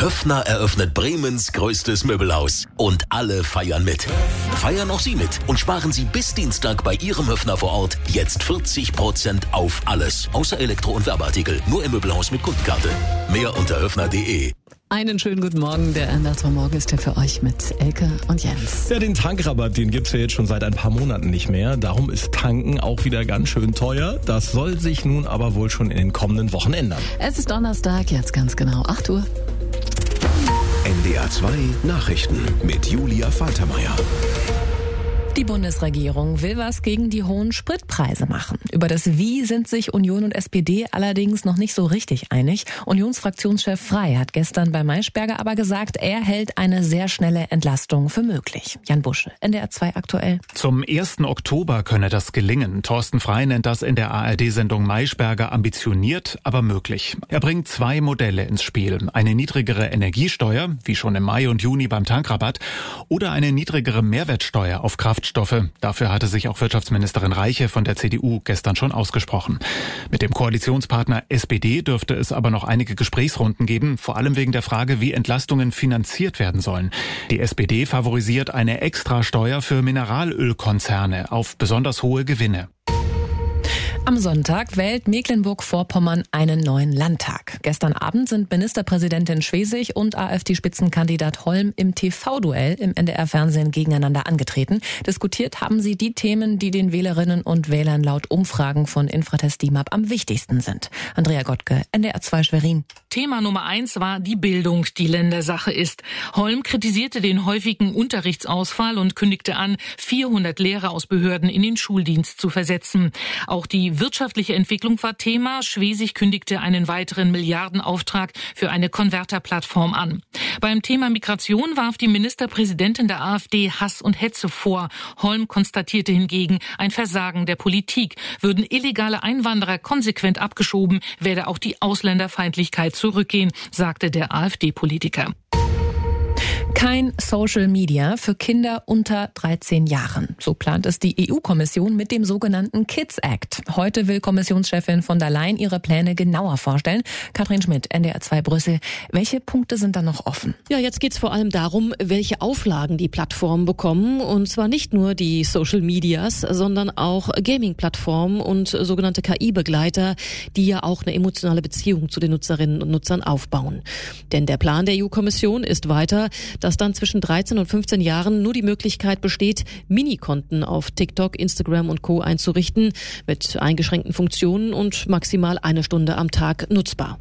Höffner eröffnet Bremens größtes Möbelhaus. Und alle feiern mit. Feiern auch Sie mit und sparen Sie bis Dienstag bei Ihrem Höffner vor Ort jetzt 40% auf alles. Außer Elektro- und Werbeartikel. Nur im Möbelhaus mit Kundenkarte. Mehr unter höffner.de. Einen schönen guten Morgen. Der NDR2 Morgen ist hier für euch mit Elke und Jens. Ja, den Tankrabatt, den gibt's ja jetzt schon seit ein paar Monaten nicht mehr. Darum ist Tanken auch wieder ganz schön teuer. Das soll sich nun aber wohl schon in den kommenden Wochen ändern. Es ist Donnerstag, jetzt ganz genau 8 Uhr. NDR 2 Nachrichten mit Julia Faltermeier. Die Bundesregierung will was gegen die hohen Spritpreise machen. Über das Wie sind sich Union und SPD allerdings noch nicht so richtig einig. Unionsfraktionschef Frey hat gestern bei Maischberger aber gesagt, er hält eine sehr schnelle Entlastung für möglich. Jan Busche, NDR 2 aktuell. Zum 1. Oktober könne das gelingen. Thorsten Frey nennt das in der ARD-Sendung Maischberger ambitioniert, aber möglich. Er bringt 2 Modelle ins Spiel. Eine niedrigere Energiesteuer, wie schon im Mai und Juni beim Tankrabatt, oder eine niedrigere Mehrwertsteuer auf Kraftstoffe. Dafür hatte sich auch Wirtschaftsministerin Reiche von der CDU gestern schon ausgesprochen. Mit dem Koalitionspartner SPD dürfte es aber noch einige Gesprächsrunden geben, vor allem wegen der Frage, wie Entlastungen finanziert werden sollen. Die SPD favorisiert eine Extrasteuer für Mineralölkonzerne auf besonders hohe Gewinne. Am Sonntag wählt Mecklenburg-Vorpommern einen neuen Landtag. Gestern Abend sind Ministerpräsidentin Schwesig und AfD-Spitzenkandidat Holm im TV-Duell im NDR-Fernsehen gegeneinander angetreten. Diskutiert haben sie die Themen, die den Wählerinnen und Wählern laut Umfragen von Infratest DIMAP am wichtigsten sind. Andrea Gottke, NDR 2 Schwerin. Thema Nummer 1 war die Bildung, die Ländersache ist. Holm kritisierte den häufigen Unterrichtsausfall und kündigte an, 400 Lehrer aus Behörden in den Schuldienst zu versetzen. Auch die wirtschaftliche Entwicklung war Thema. Schwesig kündigte einen weiteren Milliardenauftrag für eine Konverterplattform an. Beim Thema Migration warf die Ministerpräsidentin der AfD Hass und Hetze vor. Holm konstatierte hingegen ein Versagen der Politik. Würden illegale Einwanderer konsequent abgeschoben, werde auch die Ausländerfeindlichkeit zurückgehen, sagte der AfD-Politiker. Kein Social Media für Kinder unter 13 Jahren. So plant es die EU-Kommission mit dem sogenannten Kids Act. Heute will Kommissionschefin von der Leyen ihre Pläne genauer vorstellen. Katrin Schmidt, NDR 2 Brüssel. Welche Punkte sind da noch offen? Ja, jetzt geht's vor allem darum, welche Auflagen die Plattformen bekommen. Und zwar nicht nur die Social Medias, sondern auch Gaming-Plattformen und sogenannte KI-Begleiter, die ja auch eine emotionale Beziehung zu den Nutzerinnen und Nutzern aufbauen. Denn der Plan der EU-Kommission ist weiter, dass dann zwischen 13 und 15 Jahren nur die Möglichkeit besteht, Minikonten auf TikTok, Instagram und Co. einzurichten, mit eingeschränkten Funktionen und maximal 1 Stunde am Tag nutzbar.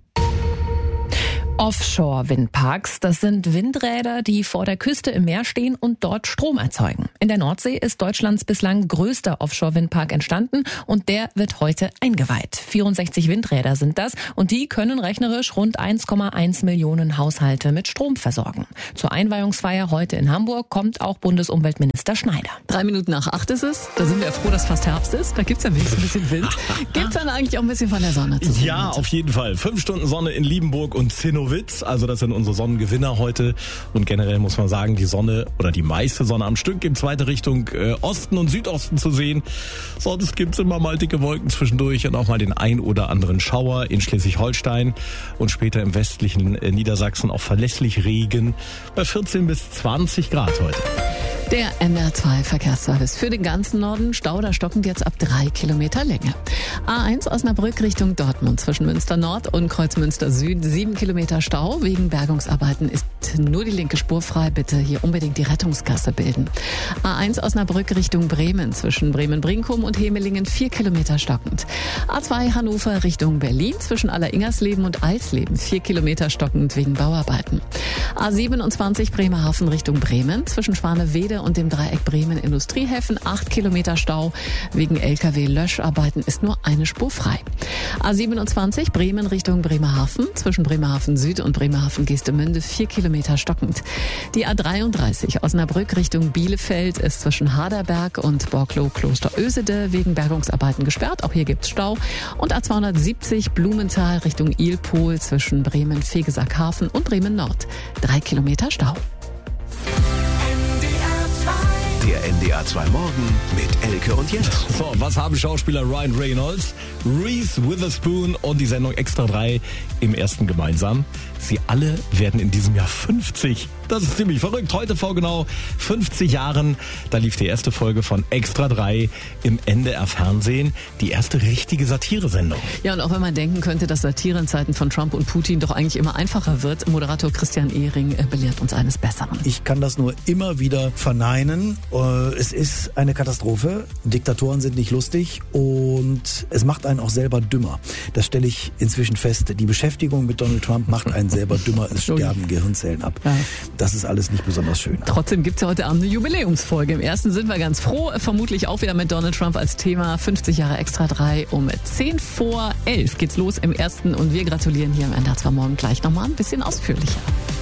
Offshore-Windparks, das sind Windräder, die vor der Küste im Meer stehen und dort Strom erzeugen. In der Nordsee ist Deutschlands bislang größter Offshore-Windpark entstanden und der wird heute eingeweiht. 64 Windräder sind das und die können rechnerisch rund 1,1 Millionen Haushalte mit Strom versorgen. Zur Einweihungsfeier heute in Hamburg kommt auch Bundesumweltminister Schneider. 3 Minuten nach 8 ist es. Da sind wir froh, dass fast Herbst ist. Da gibt's ja wenigstens ein bisschen Wind. Gibt's dann eigentlich auch ein bisschen von der Sonne zu sehen? Ja, auf jeden Fall. 5 Stunden Sonne in Liebenburg und Zinnowitz. Also das sind unsere Sonnengewinner heute. Und generell muss man sagen, die Sonne oder die meiste Sonne am Stück gibt's weiter Richtung Osten und Südosten zu sehen. Sonst gibt's immer mal dicke Wolken zwischendurch und auch mal den ein oder anderen Schauer in Schleswig-Holstein und später im westlichen Niedersachsen auch verlässlich Regen bei 14 bis 20 Grad heute. Der NDR 2 Verkehrsservice für den ganzen Norden. Stau, da stockend jetzt ab 3 Kilometer Länge. A1 Osnabrück Richtung Dortmund zwischen Münster Nord und Kreuzmünster Süd. 7 Kilometer Stau. Wegen Bergungsarbeiten ist nur die linke Spur frei. Bitte hier unbedingt die Rettungskasse bilden. A1 Osnabrück Richtung Bremen zwischen Bremen-Brinkum und Hemelingen 4 Kilometer stockend. A2 Hannover Richtung Berlin zwischen Alleringersleben und Eisleben 4 Kilometer stockend wegen Bauarbeiten. A27 Bremerhaven Richtung Bremen zwischen Schwanewede und dem Dreieck Bremen Industriehäfen 8 Kilometer Stau. Wegen LKW-Löscharbeiten ist nur eine Spur frei. A27 Bremen Richtung Bremerhaven zwischen Bremerhaven Süd und Bremerhaven Geestemünde 4 Kilometer stockend. Die A33 Osnabrück Richtung Bielefeld ist zwischen Harderberg und Borklow-Klosterösede wegen Bergungsarbeiten gesperrt. Auch hier gibt's Stau. Und A270 Blumenthal Richtung Ilpol zwischen Bremen-Fegesackhafen und Bremen Nord 3 Kilometer Stau. NDR 2 Der NDR 2 Morgen mit Elke und Jens. So, was haben Schauspieler Ryan Reynolds, Reese Witherspoon und die Sendung Extra 3 im ersten gemeinsam? Sie alle werden in diesem Jahr 50. Das ist ziemlich verrückt. Heute vor genau 50 Jahren, da lief die erste Folge von Extra 3 im NDR Fernsehen. Die erste richtige Satiresendung. Ja, und auch wenn man denken könnte, dass Satire in Zeiten von Trump und Putin doch eigentlich immer einfacher wird, Moderator Christian Ehring belehrt uns eines Besseren. Ich kann das nur immer wieder verneinen. Es ist eine Katastrophe. Diktatoren sind nicht lustig und es macht einen auch selber dümmer. Das stelle ich inzwischen fest. Die Beschäftigung mit Donald Trump macht einen selber dümmer. Es sterben Gehirnzellen ab. Ja. Das ist alles nicht besonders schön. Trotzdem gibt es ja heute Abend eine Jubiläumsfolge. Im ersten sind wir ganz froh. Vermutlich auch wieder mit Donald Trump als Thema. 50 Jahre Extra 3 um 10 vor 11 geht's los im ersten. Und wir gratulieren hier im NDR 2 Morgen gleich nochmal ein bisschen ausführlicher.